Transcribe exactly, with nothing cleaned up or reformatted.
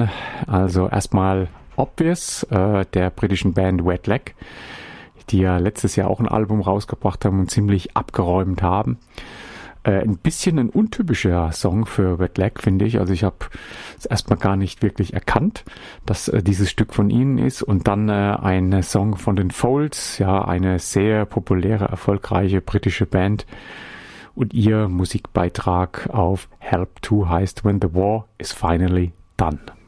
an. Also erstmal Obvious, äh, der britischen Band Wet Leg, die ja letztes Jahr auch ein Album rausgebracht haben und ziemlich abgeräumt haben. Äh, ein bisschen ein untypischer Song für Wet Leg, finde ich. Also ich habe es erstmal gar nicht wirklich erkannt, dass äh, dieses Stück von ihnen ist. Und dann äh, ein Song von den Folds, ja, eine sehr populäre, erfolgreiche britische Band. Und ihr Musikbeitrag auf Help To heißt When the War is Finally Done.